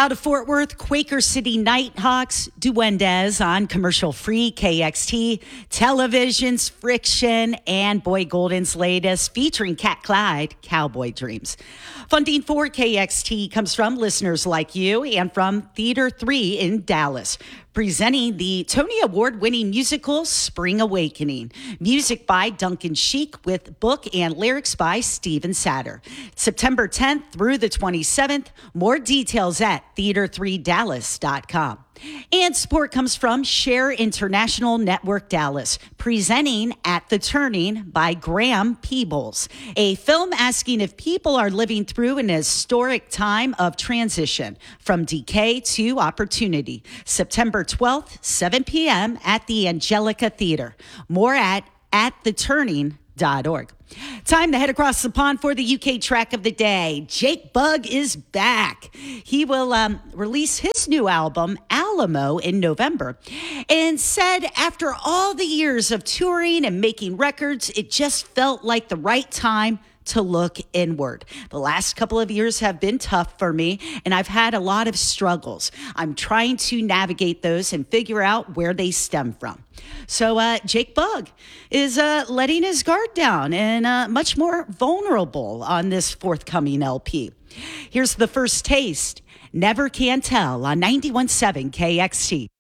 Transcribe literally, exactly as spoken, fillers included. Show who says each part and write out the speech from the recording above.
Speaker 1: Out of Fort Worth, Quaker City Nighthawks, Duendes on commercial-free K X T, Television's Friction, and Boy Golden's latest featuring Cat Clyde, Cowboy Dreams. Funding for K X T comes from listeners like you and from Theater three in Dallas, presenting the Tony Award-winning musical Spring Awakening. Music by Duncan Sheik with book and lyrics by Steven Satter. September tenth through the twenty-seventh. More details at theater three dallas dot com. And support comes from Share International Network Dallas, presenting At the Turning by Graham Peebles, a film asking if people are living through an historic time of transition from decay to opportunity. September twelfth, seven p.m. at the Angelica Theater. More at at the turning dot org. Time to head across the pond for the U K track of the day. Jake Bugg is back. He will um, release his new album, Alamo, in November, and said after all the years of touring and making records, it just felt like the right time to look inward. The last couple of years have been tough for me, and I've had a lot of struggles. I'm trying to navigate those and figure out where they stem from. So uh, Jake Bugg is uh, letting his guard down and uh, much more vulnerable on this forthcoming L P. Here's the first taste. Never Can Tell on ninety-one point seven K X T.